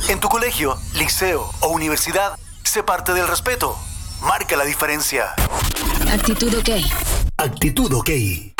En tu colegio, liceo o universidad, sé parte del respeto. Marca la diferencia. Actitud OK. Actitud OK.